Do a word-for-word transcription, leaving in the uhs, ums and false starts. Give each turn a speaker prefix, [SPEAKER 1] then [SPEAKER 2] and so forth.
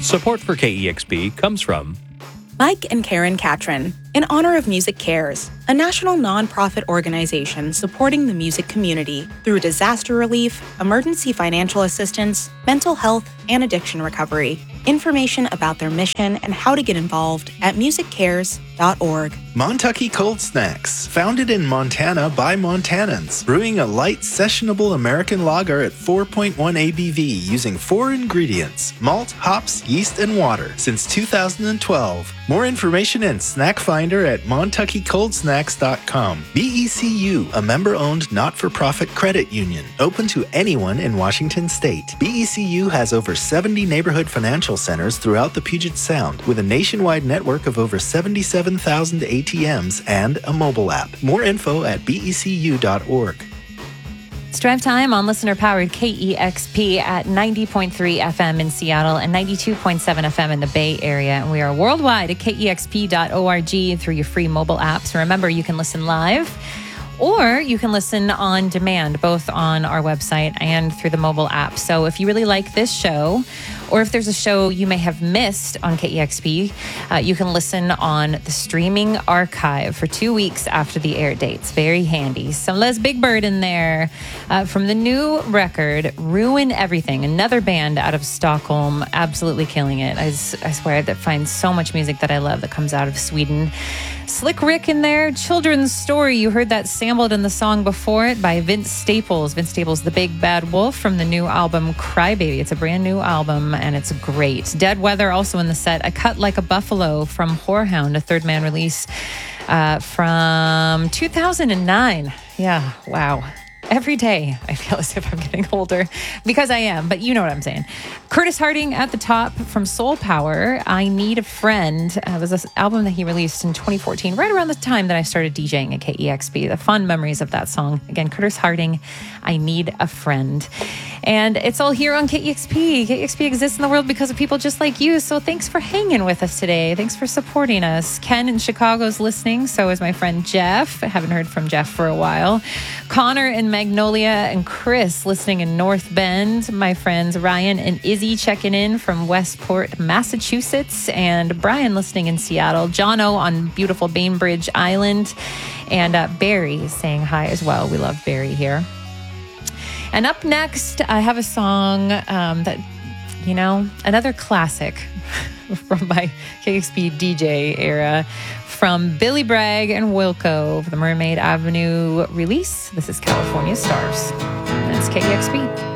[SPEAKER 1] Support for K E X P comes from
[SPEAKER 2] Mike and Karen Catron, in honor of Music Cares, a national nonprofit organization supporting the music community through disaster relief, emergency financial assistance, mental health, and addiction recovery. Information about their mission and how to get involved at music cares dot org.
[SPEAKER 3] Montucky Cold Snacks, founded in Montana by Montanans, brewing a light, sessionable American lager at four point one A B V using four ingredients: malt, hops, yeast, and water since two thousand twelve. More information and snack finder at montucky cold snacks dot com. B E C U, a member-owned not-for-profit credit union, open to anyone in Washington State. B E C U has over seventy neighborhood financial centers throughout the Puget Sound, with a nationwide network of over seventy-seven thousand A T Ms and a mobile app. More info at B E C U dot org.
[SPEAKER 4] It's Drive Time on listener-powered K E X P at ninety point three F M in Seattle and ninety-two point seven F M in the Bay Area. And we are worldwide at K E X P dot org through your free mobile apps. Remember, you can listen live or you can listen on demand, both on our website and through the mobile app. So if you really like this show, or if there's a show you may have missed on K E X P, uh, you can listen on the streaming archive for two weeks after the air dates. Very handy. Some Les Big Bird in there uh, from the new record, Ruin Everything, another band out of Stockholm, absolutely killing it. I, I swear that finds so much music that I love that comes out of Sweden. Slick Rick in there, Children's Story. You heard that sampled in the song before it by Vince Staples. Vince Staples, The Big Bad Wolf, from the new album Crybaby. It's a brand new album and it's great. Dead Weather also in the set. I Cut Like a Buffalo from Whorehound, a Third Man release uh, from two thousand nine. Yeah, wow. Every day I feel as if I'm getting older, because I am, but you know what I'm saying. Curtis Harding at the top from Soul Power, I Need a Friend. Uh, it was this album that he released in twenty fourteen, right around the time that I started DJing at K E X P. The fond memories of that song. Again, Curtis Harding, I Need a Friend. And it's all here on K E X P. K E X P exists in the world because of people just like you. So thanks for hanging with us today. Thanks for supporting us. Ken in Chicago's listening. So is my friend Jeff. I haven't heard from Jeff for a while. Connor in Magnolia and Chris listening in North Bend. My friends Ryan and Izzy checking in from Westport, Massachusetts. And Brian listening in Seattle. Jono on beautiful Bainbridge Island. And uh, Barry saying hi as well. We love Barry here. And up next, I have a song um, that, you know, another classic from my K X P D J era, from Billy Bragg and Wilco, the Mermaid Avenue release. This is California Stars. And it's K E X P.